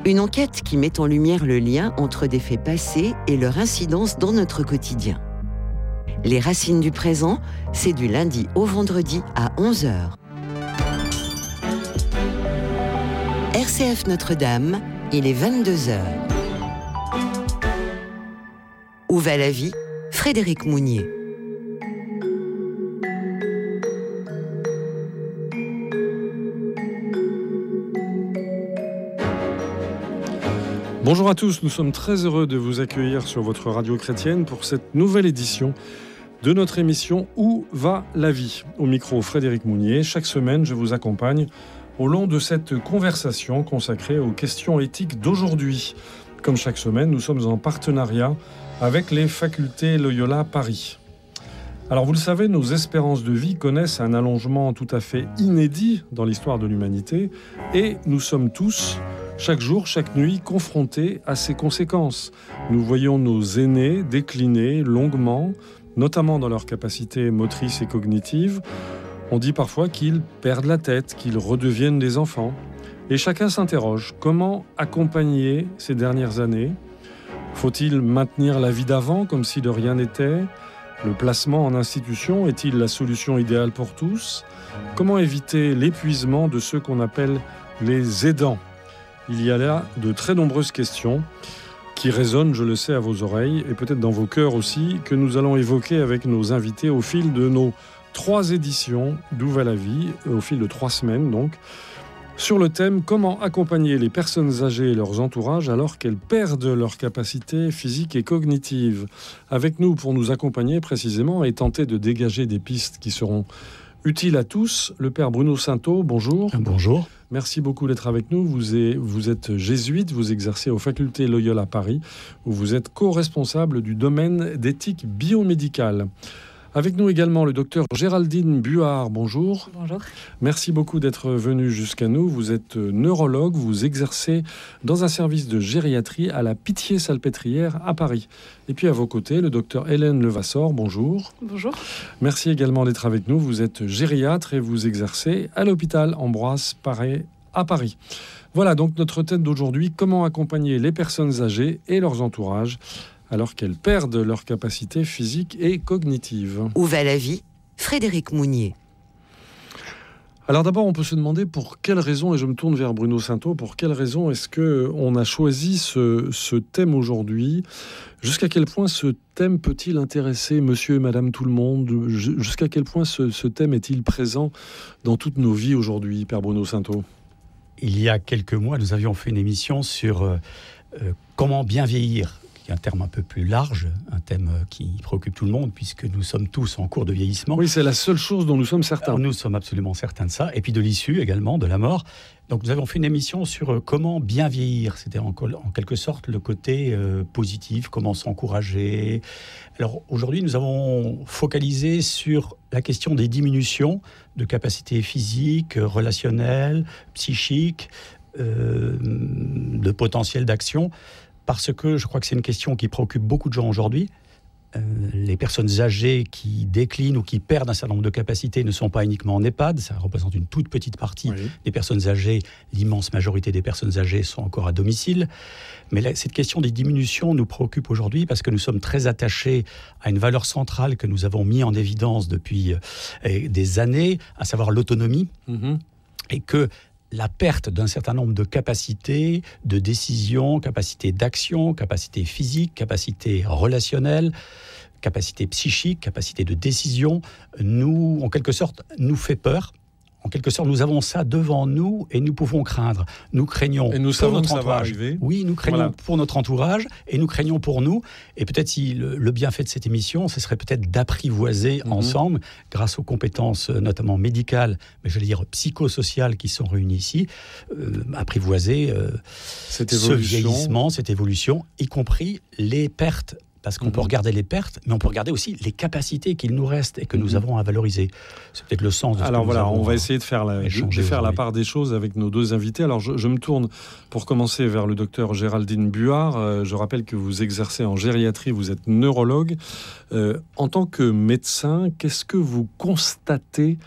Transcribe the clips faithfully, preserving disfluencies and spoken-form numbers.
Une enquête qui met en lumière le lien entre des faits passés et leur incidence dans notre quotidien. Les Racines du présent, c'est du lundi au vendredi à onze heures. R C F Notre-Dame, il est vingt-deux heures. Où va la vie ? Frédéric Mounier. Bonjour à tous, nous sommes très heureux de vous accueillir sur votre radio chrétienne pour cette nouvelle édition de notre émission Où va la vie ? Au micro Frédéric Mounier, chaque semaine je vous accompagne au long de cette conversation consacrée aux questions éthiques d'aujourd'hui. Comme chaque semaine, nous sommes en partenariat avec les facultés Loyola Paris. Alors vous le savez, nos espérances de vie connaissent un allongement tout à fait inédit dans l'histoire de l'humanité et nous sommes tous, chaque jour, chaque nuit, confrontés à ses conséquences. Nous voyons nos aînés décliner longuement, notamment dans leurs capacités motrices et cognitives. On dit parfois qu'ils perdent la tête, qu'ils redeviennent des enfants. Et chacun s'interroge, comment accompagner ces dernières années ? Faut-il maintenir la vie d'avant comme si de rien n'était ? Le placement en institution est-il la solution idéale pour tous ? Comment éviter l'épuisement de ceux qu'on appelle les aidants ? Il y a là de très nombreuses questions qui résonnent, je le sais, à vos oreilles et peut-être dans vos cœurs aussi, que nous allons évoquer avec nos invités au fil de nos trois éditions d'Où va la vie, au fil de trois semaines donc, sur le thème « Comment accompagner les personnes âgées et leurs entourages alors qu'elles perdent leurs capacités physiques et cognitives ?» Avec nous pour nous accompagner précisément et tenter de dégager des pistes qui seront utiles à tous, le père Bruno Sainteau, bonjour. Bonjour. Merci beaucoup d'être avec nous. Vous êtes, vous êtes jésuite, vous exercez aux facultés Loyola Paris, où vous êtes co-responsable du domaine d'éthique biomédicale. Avec nous également le docteur Géraldine Buard, bonjour. Bonjour. Merci beaucoup d'être venu jusqu'à nous. Vous êtes neurologue, vous exercez dans un service de gériatrie à la Pitié-Salpêtrière à Paris. Et puis à vos côtés, le docteur Hélène Levasseur, bonjour. Bonjour. Merci également d'être avec nous. Vous êtes gériatre et vous exercez à l'hôpital Ambroise Paré à Paris. Voilà donc notre thème d'aujourd'hui, comment accompagner les personnes âgées et leurs entourages alors qu'elles perdent leurs capacités physiques et cognitives. Où va la vie ? Frédéric Mounier. Alors d'abord, on peut se demander pour quelles raisons, et je me tourne vers Bruno Sainteau, pour quelles raisons est-ce qu'on a choisi ce, ce thème aujourd'hui ? Jusqu'à quel point ce thème peut-il intéresser monsieur et madame tout le monde ? Jusqu'à quel point ce, ce thème est-il présent dans toutes nos vies aujourd'hui, père Bruno Sainteau ? Il y a quelques mois, nous avions fait une émission sur euh, euh, comment bien vieillir. Un terme un peu plus large, un thème qui préoccupe tout le monde, puisque nous sommes tous en cours de vieillissement. Oui, c'est la seule chose dont nous sommes certains. Alors, nous sommes absolument certains de ça, et puis de l'issue également, de la mort. Donc nous avons fait une émission sur comment bien vieillir. C'était en, en quelque sorte le côté euh, positif, comment s'encourager. Alors aujourd'hui, nous avons focalisé sur la question des diminutions de capacités physiques, relationnelles, psychiques, euh, de potentiel d'action. Parce que je crois que c'est une question qui préoccupe beaucoup de gens aujourd'hui. Euh, les personnes âgées qui déclinent ou qui perdent un certain nombre de capacités ne sont pas uniquement en EHPAD, ça représente une toute petite partie oui. des personnes âgées. L'immense majorité des personnes âgées sont encore à domicile. Mais là, cette question des diminutions nous préoccupe aujourd'hui parce que nous sommes très attachés à une valeur centrale que nous avons mis en évidence depuis euh, des années, à savoir l'autonomie. Mm-hmm. Et que la perte d'un certain nombre de capacités de décision, capacités d'action, capacités physiques, capacités relationnelles, capacités psychiques, capacités de décision, nous, en quelque sorte, nous fait peur. En quelque sorte, nous avons ça devant nous et nous pouvons craindre. Nous craignons et nous pour savons notre que ça entourage. Va arriver. Oui, nous craignons voilà. pour notre entourage et nous craignons pour nous. Et peut-être si le, le bienfait de cette émission, ce serait peut-être d'apprivoiser mm-hmm. ensemble, grâce aux compétences notamment médicales, mais je vais dire psychosociales qui sont réunies ici, euh, apprivoiser euh, cette ce évolution. vieillissement, cette évolution, y compris les pertes. Parce qu'on mmh. peut regarder les pertes, mais on peut regarder aussi les capacités qu'il nous reste et que mmh. nous avons à valoriser. C'est peut-être le sens de ce Alors que voilà, nous avons on va essayer de faire la, de faire la part des choses avec nos deux invités. Alors je, je me tourne pour commencer vers le docteur Géraldine Buard. Euh, je rappelle que vous exercez en gériatrie, vous êtes neurologue. Euh, en tant que médecin, qu'est-ce que vous constatez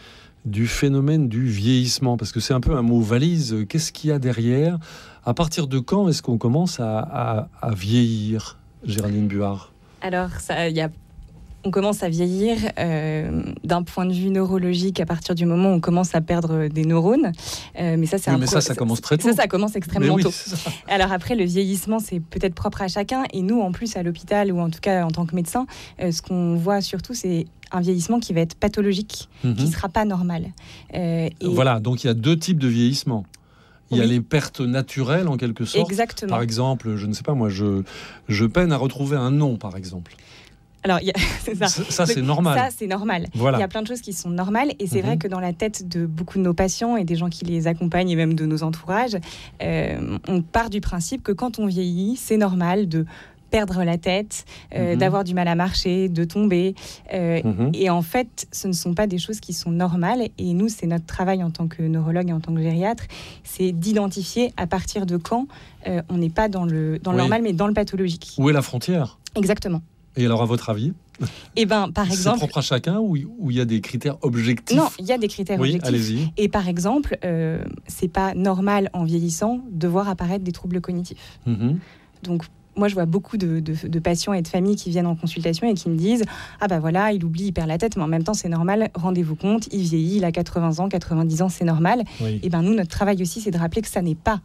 du phénomène du vieillissement, parce que c'est un peu un mot valise. Qu'est-ce qu'il y a derrière ? À partir de quand est-ce qu'on commence à, à, à vieillir, Géraldine Buard ? Alors, ça, y a, on commence à vieillir euh, d'un point de vue neurologique à partir du moment où on commence à perdre des neurones. Euh, mais ça, c'est oui, un mais pro... ça, ça commence très tôt. Ça, ça commence extrêmement oui, tôt. Alors après, le vieillissement, c'est peut-être propre à chacun. Et nous, en plus, à l'hôpital, ou en tout cas en tant que médecin, euh, ce qu'on voit surtout, c'est un vieillissement qui va être pathologique, mm-hmm. qui ne sera pas normal. Euh, et... Voilà, donc il y a deux types de vieillissement. Il y a oui. les pertes naturelles, en quelque sorte. Exactement. Par exemple, je ne sais pas, moi, je, je peine à retrouver un nom, par exemple. Alors, y a, c'est ça. Ça, c'est normal. Ça, c'est normal. Voilà. Il y a plein de choses qui sont normales. Et c'est mm-hmm. vrai que dans la tête de beaucoup de nos patients et des gens qui les accompagnent et même de nos entourages, euh, on part du principe que quand on vieillit, c'est normal de perdre la tête, euh, mmh. d'avoir du mal à marcher, de tomber. Euh, mmh. Et en fait, ce ne sont pas des choses qui sont normales. Et nous, c'est notre travail en tant que neurologue et en tant que gériatre, c'est d'identifier à partir de quand euh, on n'est pas dans le, dans le oui. normal, mais dans le pathologique. Où est la frontière ? Exactement. Et alors, à votre avis ? Eh ben, par exemple, c'est propre à chacun ou il y a des critères objectifs ? Non, il y a des critères oui, objectifs. Allez-y. Et par exemple, euh, c'est pas normal en vieillissant de voir apparaître des troubles cognitifs. Mmh. Donc, moi, je vois beaucoup de, de, de patients et de familles qui viennent en consultation et qui me disent « Ah ben voilà, il oublie, il perd la tête, mais en même temps, c'est normal, rendez-vous compte, il vieillit, il a quatre-vingts ans, quatre-vingt-dix ans, c'est normal. Oui. » Et ben nous, notre travail aussi, c'est de rappeler que ça n'est pas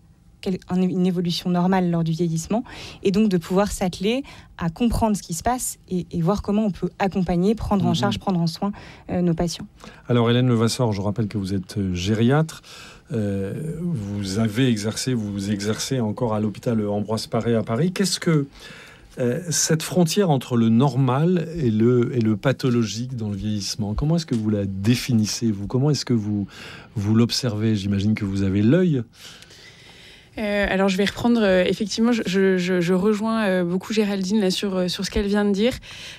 une évolution normale lors du vieillissement, et donc de pouvoir s'atteler à comprendre ce qui se passe et, et voir comment on peut accompagner, prendre en mmh. charge, prendre en soin euh, nos patients. Alors Hélène Levasseur, je rappelle que vous êtes gériatre. Euh, vous avez exercé, vous exercez encore à l'hôpital Ambroise Paré à Paris. Qu'est-ce que euh, cette frontière entre le normal et le, et le pathologique dans le vieillissement, comment est-ce que vous la définissez, vous ? Comment est-ce que vous, vous l'observez ? J'imagine que vous avez l'œil. Euh, alors je vais reprendre, euh, effectivement, je, je, je rejoins euh, beaucoup Géraldine là, sur, sur ce qu'elle vient de dire.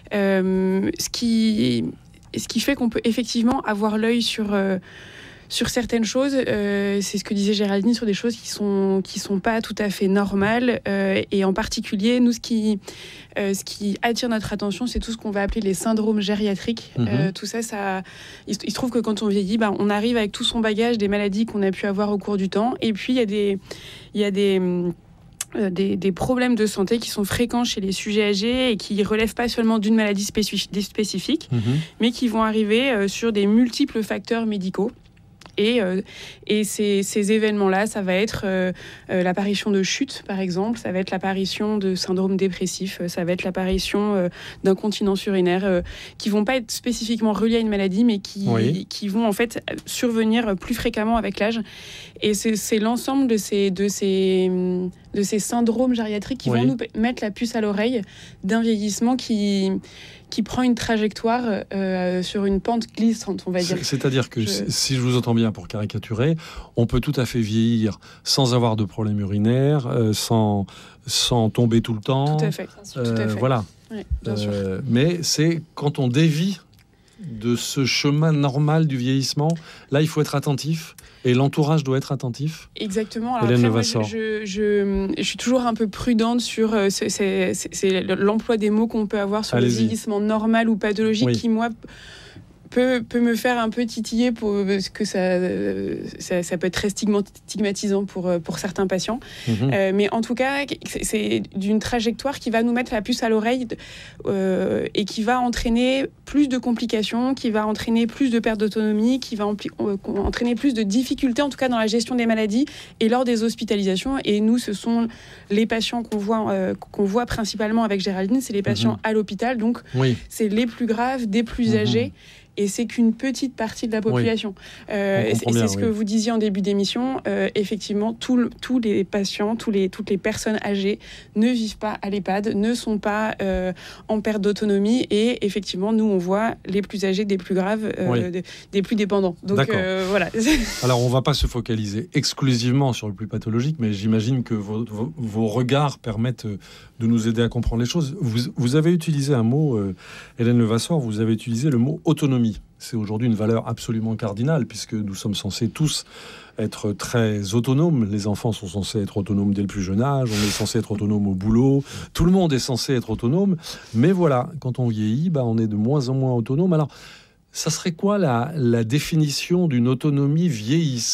Euh, ce, qui, ce qui fait qu'on peut effectivement avoir l'œil sur... Euh, Sur certaines choses, euh, c'est ce que disait Géraldine, sur des choses qui sont qui sont pas tout à fait normales. Euh, et en particulier, nous, ce qui euh, ce qui attire notre attention, c'est tout ce qu'on va appeler les syndromes gériatriques. Mmh. Euh, tout ça, ça, il, il se trouve que quand on vieillit, bah, on arrive avec tout son bagage des maladies qu'on a pu avoir au cours du temps. Et puis il y a des il y a des euh, Des, des problèmes de santé qui sont fréquents chez les sujets âgés et qui ne relèvent pas seulement d'une maladie spécifique, spécifique mmh. mais qui vont arriver euh, sur des multiples facteurs médicaux. Et, euh, et ces, ces événements-là, ça va être euh, euh, l'apparition de chutes, par exemple, ça va être l'apparition de syndromes dépressifs, ça va être l'apparition euh, d'incontinence urinaire, euh, qui vont pas être spécifiquement reliés à une maladie, mais qui, oui. qui vont en fait survenir plus fréquemment avec l'âge. Et c'est, c'est l'ensemble de ces, de, ces, de ces syndromes gériatriques qui oui. vont nous mettre la puce à l'oreille d'un vieillissement qui... qui prend une trajectoire euh, sur une pente glissante, on va dire. C'est-à-dire que, je... si je vous entends bien pour caricaturer, on peut tout à fait vieillir sans avoir de problème urinaire, euh, sans, sans tomber tout le temps. Tout à fait. Euh, tout à fait. Voilà. Oui, bien sûr. Euh, mais c'est quand on dévie de ce chemin normal du vieillissement, là, il faut être attentif. Et l'entourage doit être attentif. Exactement. Alors après, moi, je, je, je, je suis toujours un peu prudente sur euh, c'est, c'est, c'est l'emploi des mots qu'on peut avoir sur Allez-y. le vieillissement normal ou pathologique, oui. qui, moi, peut, peut me faire un peu titiller pour, parce que ça, ça, ça peut être très stigmatisant pour, pour certains patients. Mmh. Euh, mais en tout cas, c'est, c'est d'une trajectoire qui va nous mettre la puce à l'oreille euh, et qui va entraîner plus de complications, qui va entraîner plus de perte d'autonomie, qui va empli- euh, entraîner plus de difficultés, en tout cas dans la gestion des maladies et lors des hospitalisations. Et nous, ce sont les patients qu'on voit, euh, qu'on voit principalement avec Géraldine, c'est les patients mmh. à l'hôpital. Donc, oui. c'est les plus graves, des plus mmh. âgés. Et c'est qu'une petite partie de la population. Oui. Euh, et c'est, bien, c'est ce oui. que vous disiez en début d'émission. Euh, effectivement, tout le, tous les patients, tous les, toutes les personnes âgées ne vivent pas à l'EHPAD, ne sont pas euh, en perte d'autonomie. Et effectivement, nous, on voit les plus âgés des plus graves, euh, oui. des, des plus dépendants. Donc euh, voilà. Alors, on ne va pas se focaliser exclusivement sur le plus pathologique, mais j'imagine que vos, vos, vos regards permettent de nous aider à comprendre les choses. Vous, vous avez utilisé un mot, euh, Hélène Levasseur, vous avez utilisé le mot autonomie. C'est aujourd'hui une valeur absolument cardinale, puisque nous sommes censés tous être très autonomes. Les enfants sont censés être autonomes dès le plus jeune âge, on est censé être autonome au boulot, tout le monde est censé être autonome. Mais voilà, quand on vieillit, bah, on est de moins en moins autonome. Alors, Ça serait quoi la, la définition d'une autonomie vieillissante ?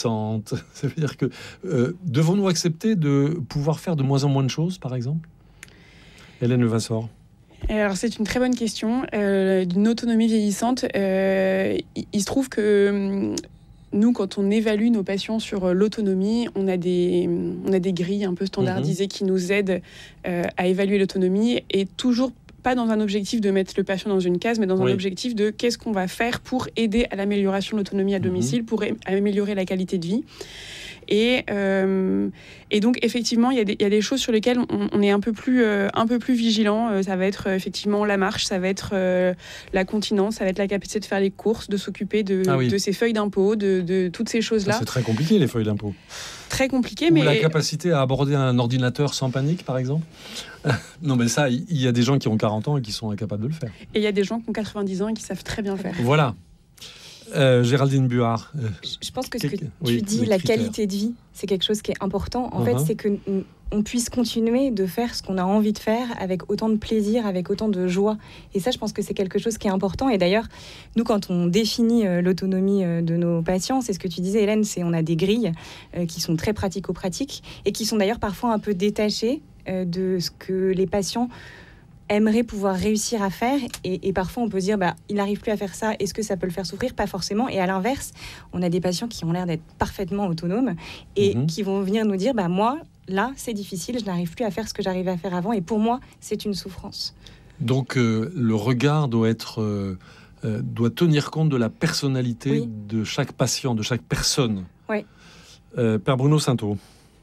Ça veut dire que euh, devons-nous accepter de pouvoir faire de moins en moins de choses, par exemple ? Hélène Levasseur. Alors c'est une très bonne question. Euh, d'une autonomie vieillissante, euh, il, il se trouve que nous, quand on évalue nos patients sur l'autonomie, on a des, on a des grilles un peu standardisées mmh. qui nous aident euh, à évaluer l'autonomie, et toujours pas dans un objectif de mettre le patient dans une case, mais dans oui. un objectif de qu'est-ce qu'on va faire pour aider à l'amélioration de l'autonomie à domicile, mmh. pour é- améliorer la qualité de vie. Et, euh, et donc, effectivement, il y, y a des choses sur lesquelles on, on est un peu plus, euh, un peu plus vigilant. Euh, ça va être euh, effectivement la marche, ça va être euh, la continence, ça va être la capacité de faire les courses, de s'occuper de, ah oui. de ses feuilles d'impôt, de, de toutes ces choses-là. C'est très compliqué, les feuilles d'impôt. Très compliqué, Ou mais... la capacité à aborder un ordinateur sans panique, par exemple. Non, mais ça, il y a des gens qui ont quarante ans et qui sont incapables de le faire. Et il y a des gens qui ont quatre-vingt-dix ans et qui savent très bien le faire. Voilà. Euh, Géraldine Buard. Euh, je pense que ce que tu oui, dis, la qualité de vie, c'est quelque chose qui est important. En uh-huh. fait, c'est qu'on puisse continuer de faire ce qu'on a envie de faire avec autant de plaisir, avec autant de joie. Et ça, je pense que c'est quelque chose qui est important. Et d'ailleurs, nous, quand on définit euh, l'autonomie euh, de nos patients, c'est ce que tu disais, Hélène, c'est on a des grilles euh, qui sont très pratico-pratiques et qui sont d'ailleurs parfois un peu détachées euh, de ce que les patients aimerait pouvoir réussir à faire, et, et parfois on peut se dire bah, il n'arrive plus à faire ça, est-ce que ça peut le faire souffrir ? Pas forcément. Et à l'inverse, on a des patients qui ont l'air d'être parfaitement autonomes et mmh. qui vont venir nous dire bah, moi, là, c'est difficile, je n'arrive plus à faire ce que j'arrivais à faire avant, et pour moi, c'est une souffrance. Donc euh, le regard doit être euh, euh, doit tenir compte de la personnalité oui. de chaque patient, de chaque personne. Oui. Euh, Père Bruno Sainteau.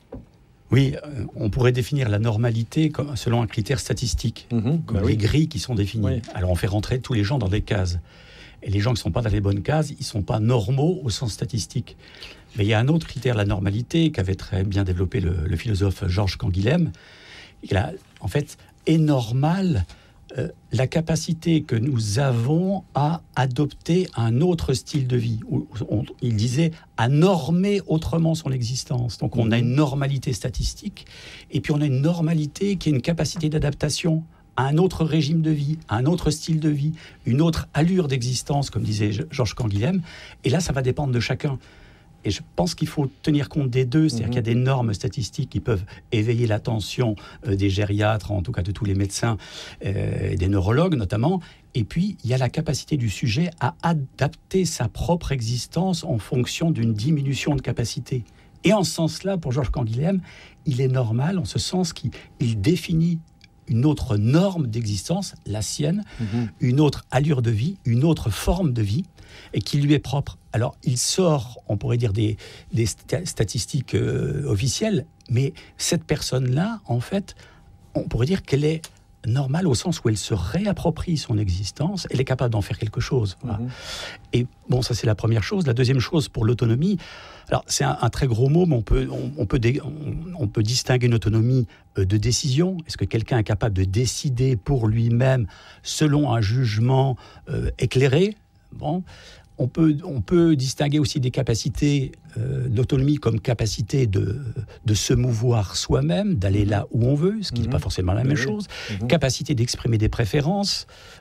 Oui, euh, on pourrait définir la normalité comme, selon un critère statistique, mmh, comme bah les oui. grilles qui sont définies. Oui. Alors on fait rentrer tous les gens dans des cases. Et les gens qui ne sont pas dans les bonnes cases, ils ne sont pas normaux au sens statistique. Mais il y a un autre critère, la normalité, qu'avait très bien développé le, le philosophe Georges Canguilhem. Il a, en fait, est normal euh, la capacité que nous avons à adopter un autre style de vie. On, on, il disait à normer autrement son existence. Donc on a une normalité statistique, et puis on a une normalité qui est une capacité d'adaptation à un autre régime de vie, à un autre style de vie, une autre allure d'existence, comme disait Georges Canguilhem. Et là, ça va dépendre de chacun. Et je pense qu'il faut tenir compte des deux, c'est-à-dire mmh. qu'il y a des normes statistiques qui peuvent éveiller l'attention euh, des gériatres, en tout cas de tous les médecins, euh, et des neurologues notamment. Et puis, il y a la capacité du sujet à adapter sa propre existence en fonction d'une diminution de capacité. Et en ce sens-là, pour Georges Canguilhem, il est normal, en ce sens qu'il il définit une autre norme d'existence, la sienne, mmh. une autre allure de vie, une autre forme de vie, et qui lui est propre. Alors, il sort, on pourrait dire, des, des st- statistiques euh, officielles, mais cette personne-là, en fait, on pourrait dire qu'elle est normale au sens où elle se réapproprie son existence, elle est capable d'en faire quelque chose. Voilà. Mmh. Et bon, ça c'est la première chose. La deuxième chose, pour l'autonomie, alors c'est un, un très gros mot, mais on peut, on, on peut, dé, on, on peut distinguer une autonomie euh, de décision. Est-ce que quelqu'un est capable de décider pour lui-même selon un jugement euh, éclairé ? Bon, on peut, on peut distinguer aussi des capacités euh, d'autonomie comme capacité de, de se mouvoir soi-même, d'aller là où on veut, ce qui n'est mmh. pas forcément la même mmh. chose. Mmh. Capacité d'exprimer des préférences,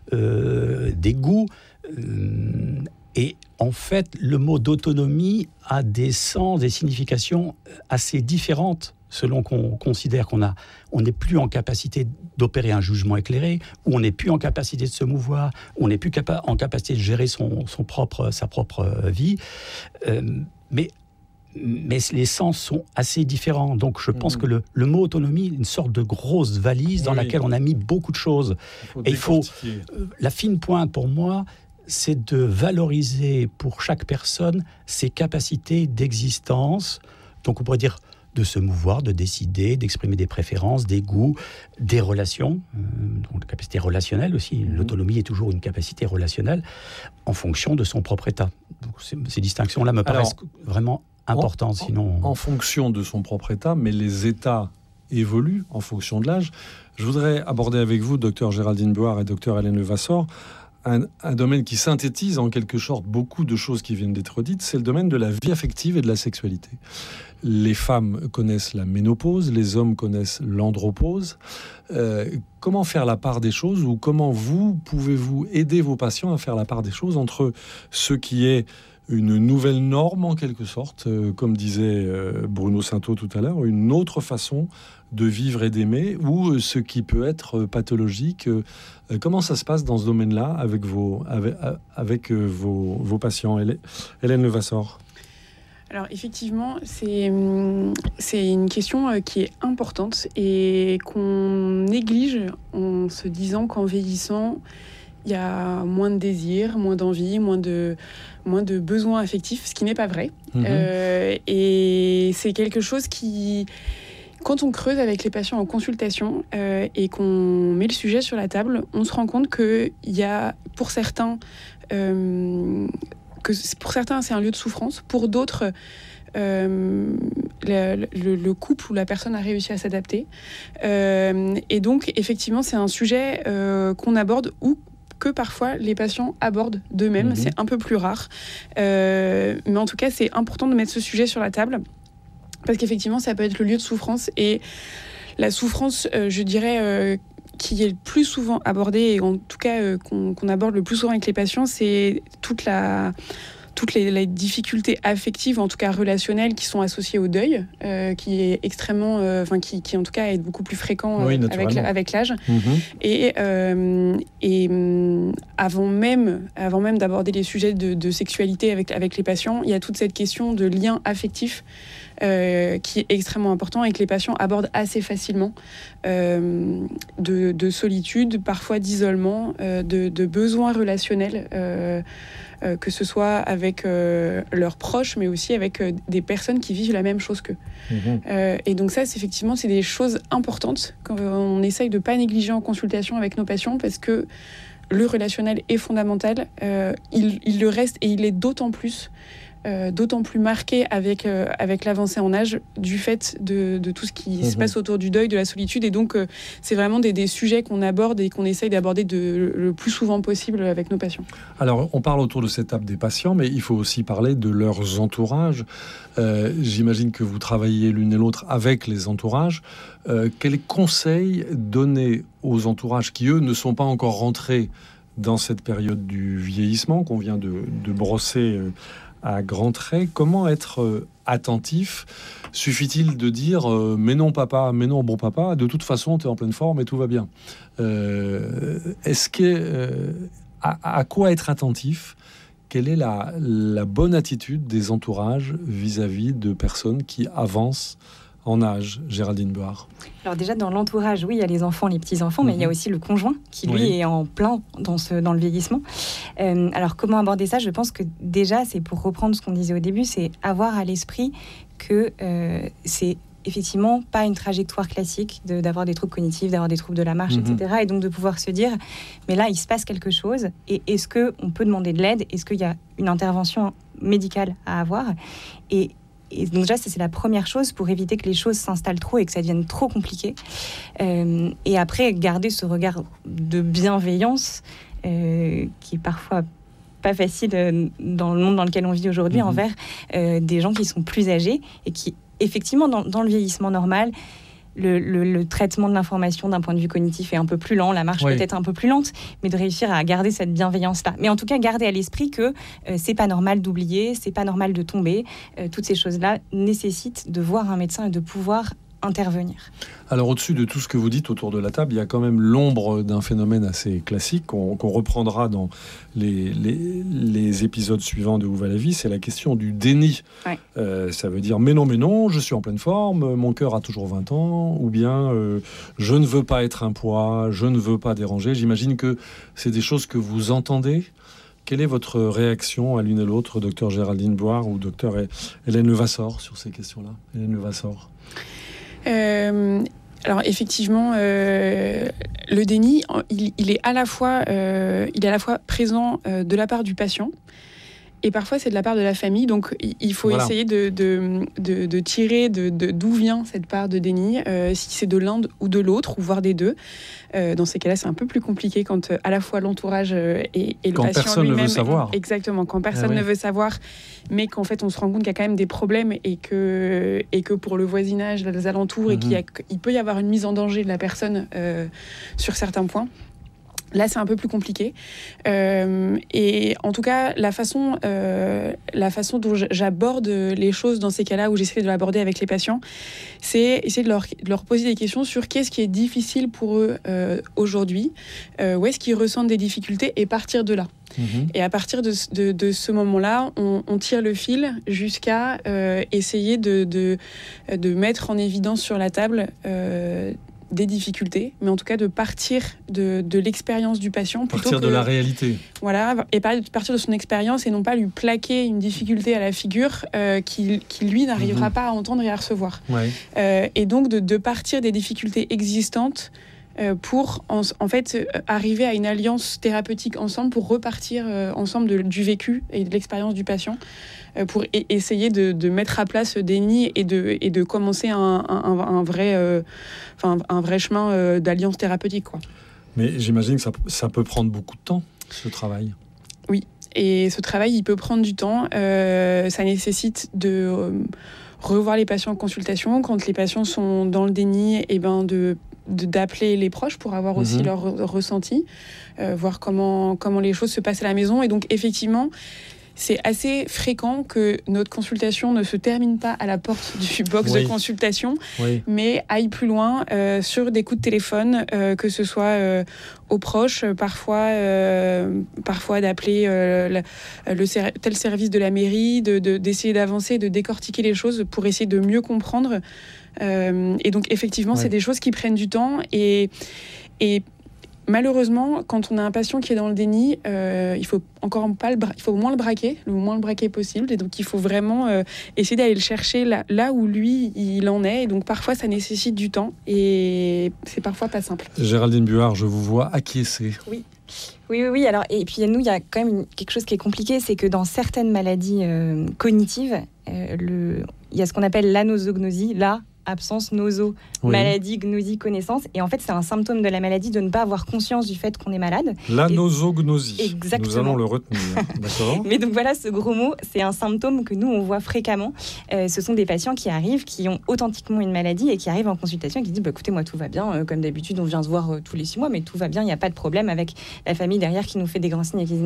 euh, des goûts. Euh, et en fait, le mot d'autonomie a des sens, des significations assez différentes selon qu'on considère qu'on a, on n'est plus en capacité d'opérer un jugement éclairé, ou on n'est plus en capacité de se mouvoir, ou on n'est plus capa- en capacité de gérer son, son propre, sa propre vie. Euh, mais, mais les sens sont assez différents. Donc je pense mmh. que le, le mot autonomie est une sorte de grosse valise dans oui. laquelle on a mis beaucoup de choses. Il Et il faut... Euh, la fine pointe pour moi, c'est de valoriser pour chaque personne ses capacités d'existence. Donc on pourrait dire de se mouvoir, de décider, d'exprimer des préférences, des goûts, des relations, euh, donc la capacité relationnelle aussi. Mmh. L'autonomie est toujours une capacité relationnelle en fonction de son propre état. Donc, ces, ces distinctions-là me paraissent Alors, vraiment importantes. En, sinon... en fonction de son propre état, mais les états évoluent en fonction de l'âge. Je voudrais aborder avec vous, docteur Géraldine Buard et docteur Hélène Levasseur, un, un domaine qui synthétise en quelque sorte beaucoup de choses qui viennent d'être dites, c'est le domaine de la vie affective et de la sexualité. Les femmes connaissent la ménopause, les hommes connaissent l'andropause. Euh, comment faire la part des choses, ou comment vous pouvez-vous aider vos patients à faire la part des choses entre ce qui est une nouvelle norme en quelque sorte, euh, comme disait euh, Bruno Sainteau tout à l'heure, une autre façon de vivre et d'aimer, ou euh, ce qui peut être euh, pathologique. Euh, comment ça se passe dans ce domaine-là avec vos, avec, avec euh, vos, vos patients? Hélène Levasseur. Alors effectivement, c'est, c'est une question qui est importante et qu'on néglige en se disant qu'en vieillissant, il y a moins de désirs, moins d'envie, moins de, moins de besoins affectifs, ce qui n'est pas vrai. Mmh. Euh, et c'est quelque chose qui, quand on creuse avec les patients en consultation euh, et qu'on met le sujet sur la table, on se rend compte qu'il y a, pour certains... Euh, que pour certains, c'est un lieu de souffrance. Pour d'autres, euh, le, le, le couple ou la personne a réussi à s'adapter. Euh, et donc, effectivement, c'est un sujet euh, qu'on aborde ou que parfois les patients abordent d'eux-mêmes. Mmh. C'est un peu plus rare. Euh, mais en tout cas, c'est important de mettre ce sujet sur la table parce qu'effectivement, ça peut être le lieu de souffrance. Et la souffrance, euh, je dirais... Euh, qui est le plus souvent abordé, et en tout cas euh, qu'on, qu'on aborde le plus souvent avec les patients, c'est toute la, toutes les, les difficultés affectives, en tout cas relationnelles, qui sont associées au deuil, euh, qui est extrêmement, euh, enfin qui, qui en tout cas est beaucoup plus fréquent euh, oui, avec, avec l'âge. Mmh. Et, euh, et euh, avant même, avant même d'aborder les sujets de, de sexualité avec, avec les patients, il y a toute cette question de lien affectif. Euh, qui est extrêmement important et que les patients abordent assez facilement, euh, de, de solitude, parfois d'isolement, euh, de, de besoins relationnels, euh, euh, que ce soit avec euh, leurs proches, mais aussi avec euh, des personnes qui vivent la même chose qu'eux. Mmh. Euh, et donc ça, c'est effectivement, c'est des choses importantes qu'on essaye de ne pas négliger en consultation avec nos patients, parce que le relationnel est fondamental, euh, il, il le reste, et il est d'autant plus Euh, d'autant plus marqué avec, euh, avec l'avancée en âge du fait de, de tout ce qui mmh. se passe autour du deuil, de la solitude. Et donc, euh, c'est vraiment des, des sujets qu'on aborde et qu'on essaye d'aborder de, le plus souvent possible avec nos patients. Alors, on parle autour de cette table des patients, mais il faut aussi parler de leurs entourages. Euh, j'imagine que vous travaillez l'une et l'autre avec les entourages. Euh, quels conseils donner aux entourages qui, eux, ne sont pas encore rentrés dans cette période du vieillissement qu'on vient de, de brosser euh, à grands traits? Comment être euh, attentif? Suffit-il de dire euh, mais non papa, mais non bon papa, de toute façon tu es en pleine forme et tout va bien? euh, Est-ce que euh, à, à quoi être attentif? Quelle est la, la bonne attitude des entourages vis-à-vis de personnes qui avancent en âge, Géraldine Buard? Alors déjà, dans l'entourage, oui, il y a les enfants, les petits-enfants, mmh. mais il y a aussi le conjoint qui, lui, oui. est en plein dans, ce, dans le vieillissement. Euh, alors, comment aborder ça? Je pense que déjà, c'est pour reprendre ce qu'on disait au début, c'est avoir à l'esprit que euh, c'est effectivement pas une trajectoire classique de, d'avoir des troubles cognitifs, d'avoir des troubles de la marche, mmh. et cetera. Et donc, de pouvoir se dire, mais là, il se passe quelque chose, et est-ce qu'on peut demander de l'aide? Est-ce qu'il y a une intervention médicale à avoir? Et Et donc déjà, ça, c'est la première chose pour éviter que les choses s'installent trop et que ça devienne trop compliqué. Euh, et après, garder ce regard de bienveillance euh, qui est parfois pas facile euh, dans le monde dans lequel on vit aujourd'hui, mmh. envers euh, des gens qui sont plus âgés et qui, effectivement, dans, dans le vieillissement normal, Le, le, le traitement de l'information d'un point de vue cognitif est un peu plus lent, la marche oui. peut être un peu plus lente, mais de réussir à garder cette bienveillance-là. Mais en tout cas, garder à l'esprit que euh, c'est pas normal d'oublier, c'est pas normal de tomber. Euh, toutes ces choses-là nécessitent de voir un médecin et de pouvoir intervenir. Alors, au-dessus de tout ce que vous dites autour de la table, il y a quand même l'ombre d'un phénomène assez classique qu'on, qu'on reprendra dans les, les, les épisodes suivants de Où va la vie, c'est la question du déni. Ouais. Euh, ça veut dire, mais non, mais non, je suis en pleine forme, mon cœur a toujours vingt ans, ou bien euh, je ne veux pas être un poids, je ne veux pas déranger. J'imagine que c'est des choses que vous entendez. Quelle est votre réaction à l'une et l'autre, docteur Géraldine Buard ou docteur Hélène Levasseur, sur ces questions-là? Hélène Levasseur. Euh, alors effectivement, euh, le déni, il, il est à la fois, euh, il est à la fois présent euh, de la part du patient et parfois c'est de la part de la famille. Donc il faut voilà. essayer de, de, de, de tirer de, de, d'où vient cette part de déni, euh, si c'est de l'un ou de l'autre, ou voire des deux. Euh, dans ces cas-là, c'est un peu plus compliqué quand euh, à la fois l'entourage euh, et, et le quand patient personne lui-même... ne veut savoir. Exactement, quand personne ah ouais. ne veut savoir, mais qu'en fait on se rend compte qu'il y a quand même des problèmes et que, et que pour le voisinage, les alentours, mm-hmm. et qu'il y a, il peut y avoir une mise en danger de la personne euh, sur certains points. Là, c'est un peu plus compliqué. Euh, et en tout cas, la façon, euh, la façon dont j'aborde les choses dans ces cas-là, où j'essaie de l'aborder avec les patients, c'est essayer de leur, de leur poser des questions sur qu'est-ce qui est difficile pour eux euh, aujourd'hui, euh, où est-ce qu'ils ressentent des difficultés, et partir de là. Mmh. Et à partir de, de, de ce moment-là, on, on tire le fil jusqu'à euh, essayer de, de, de mettre en évidence sur la table euh, des difficultés, mais en tout cas de partir de, de l'expérience du patient. Plutôt partir que, de la réalité. Voilà, et partir de son expérience et non pas lui plaquer une difficulté à la figure euh, qui, qui, lui, n'arrivera mmh. pas à entendre et à recevoir. Ouais. Euh, et donc de, de partir des difficultés existantes euh, pour, en, en fait, euh, arriver à une alliance thérapeutique ensemble pour repartir euh, ensemble de, du vécu et de l'expérience du patient, pour e- essayer de, de mettre à plat ce déni et de, et de commencer un, un, un, vrai, euh, enfin, un vrai chemin euh, d'alliance thérapeutique, quoi. Mais j'imagine que ça, ça peut prendre beaucoup de temps, ce travail. Oui, et ce travail, il peut prendre du temps. Euh, ça nécessite de euh, revoir les patients en consultation. Quand les patients sont dans le déni, et ben de, de, d'appeler les proches pour avoir aussi mmh. leur, leur ressenti, euh, voir comment, comment les choses se passent à la maison. Et donc, effectivement, c'est assez fréquent que notre consultation ne se termine pas à la porte du box oui. de consultation, oui. mais aille plus loin euh, sur des coups de téléphone, euh, que ce soit euh, aux proches, parfois, euh, parfois d'appeler euh, le, le ser- tel service de la mairie, de, de, d'essayer d'avancer, de décortiquer les choses pour essayer de mieux comprendre. Euh, et donc, effectivement, oui. c'est des choses qui prennent du temps et... et malheureusement, quand on a un patient qui est dans le déni, euh, il faut encore pas le bra- il faut moins le braquer, le moins le braquer possible. Et donc, il faut vraiment euh, essayer d'aller le chercher là, là où lui, il en est. Et donc, parfois, ça nécessite du temps et c'est parfois pas simple. Géraldine Buard, je vous vois acquiescer. Oui. Oui, oui, oui. Alors, et puis, nous, il y a quand même une, quelque chose qui est compliqué, c'est que dans certaines maladies euh, cognitives, euh, le, il y a ce qu'on appelle l'anosognosie, là, absence, noso, oui. maladie, gnosie, connaissance. Et en fait, c'est un symptôme de la maladie de ne pas avoir conscience du fait qu'on est malade. La nosognosie. Exactement. Nous allons le retenir. D'accord. Mais donc voilà, ce gros mot, c'est un symptôme que nous, on voit fréquemment. Euh, ce sont des patients qui arrivent, qui ont authentiquement une maladie et qui arrivent en consultation et qui disent bah, « écoutez, moi, tout va bien. Euh, comme d'habitude, on vient se voir euh, tous les six mois, mais tout va bien. Il n'y a pas de problème avec la famille derrière qui nous fait des grands signes et qui